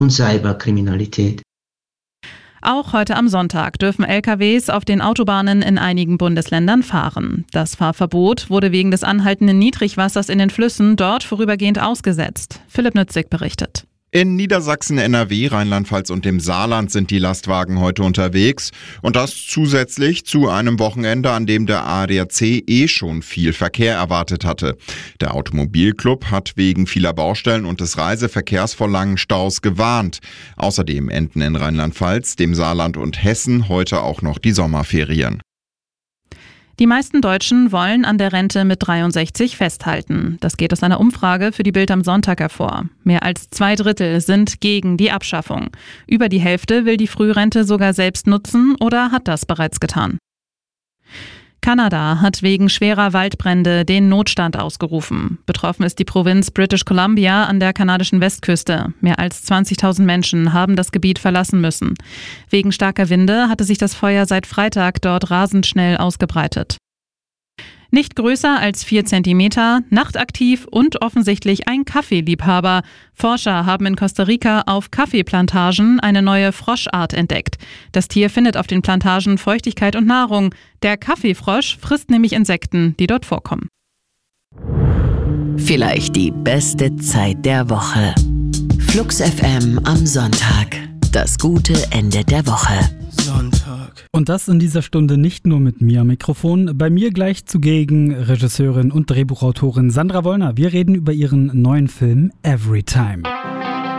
und Cyberkriminalität. Auch heute am Sonntag dürfen LKWs auf den Autobahnen in einigen Bundesländern fahren. Das Fahrverbot wurde wegen des anhaltenden Niedrigwassers in den Flüssen dort vorübergehend ausgesetzt. Philipp Nützig berichtet. In Niedersachsen, NRW, Rheinland-Pfalz und dem Saarland sind die Lastwagen heute unterwegs. Und das zusätzlich zu einem Wochenende, an dem der ADAC schon viel Verkehr erwartet hatte. Der Automobilclub hat wegen vieler Baustellen und des Reiseverkehrs vor langen Staus gewarnt. Außerdem enden in Rheinland-Pfalz, dem Saarland und Hessen heute auch noch die Sommerferien. Die meisten Deutschen wollen an der Rente mit 63 festhalten. Das geht aus einer Umfrage für die Bild am Sonntag hervor. Mehr als 2/3 sind gegen die Abschaffung. Über die Hälfte will die Frührente sogar selbst nutzen oder hat das bereits getan. Kanada hat wegen schwerer Waldbrände den Notstand ausgerufen. Betroffen ist die Provinz British Columbia an der kanadischen Westküste. Mehr als 20.000 Menschen haben das Gebiet verlassen müssen. Wegen starker Winde hatte sich das Feuer seit Freitag dort rasend schnell ausgebreitet. Nicht größer als 4 Zentimeter, nachtaktiv und offensichtlich ein Kaffeeliebhaber. Forscher haben in Costa Rica auf Kaffeeplantagen eine neue Froschart entdeckt. Das Tier findet auf den Plantagen Feuchtigkeit und Nahrung. Der Kaffeefrosch frisst nämlich Insekten, die dort vorkommen. Vielleicht die beste Zeit der Woche. Flux FM am Sonntag. Das gute Ende der Woche. Sonntag. Und das in dieser Stunde nicht nur mit mir am Mikrofon. Bei mir gleich zugegen Regisseurin und Drehbuchautorin Sandra Wollner. Wir reden über ihren neuen Film Everytime.